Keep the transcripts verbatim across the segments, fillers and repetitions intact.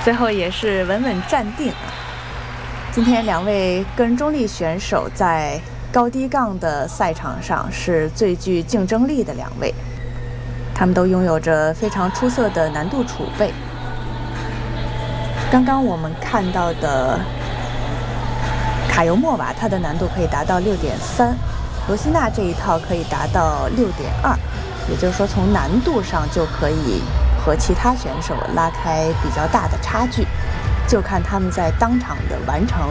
最后也是稳稳站定啊。今天两位个人中立选手在高低杠的赛场上是最具竞争力的两位，他们都拥有着非常出色的难度储备。刚刚我们看到的卡尤莫娃，它的难度可以达到六点三，罗西娜这一套可以达到六点二，也就是说从难度上就可以和其他选手拉开比较大的差距，就看他们在当场的完成。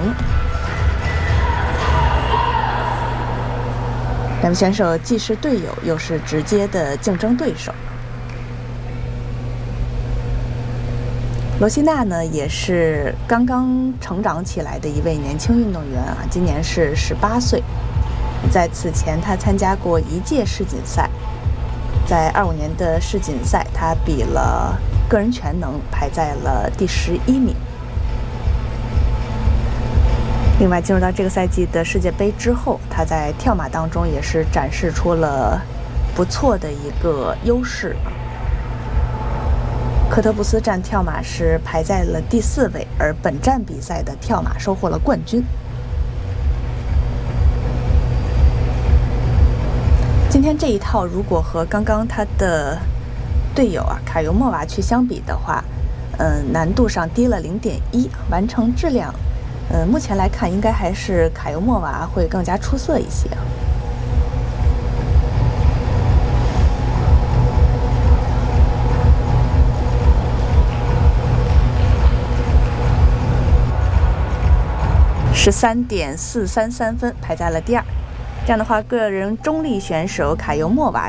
两位选手既是队友，又是直接的竞争对手。罗西娜呢，也是刚刚成长起来的一位年轻运动员啊，今年是十八岁。在此前，他参加过一届世锦赛，在二五年的世锦赛，他比了个人全能，排在了第十一名。另外，进入到这个赛季的世界杯之后，他在跳马当中也是展示出了不错的一个优势。科特布斯站跳马是排在了第四位，而本站比赛的跳马收获了冠军。今天这一套如果和刚刚他的队友啊卡尤莫娃去相比的话，嗯，难度上低了零点一，完成质量，嗯，目前来看应该还是卡尤莫娃会更加出色一些。十三点四三三分，排在了第二。这样的话，个人中立选手卡尤莫娃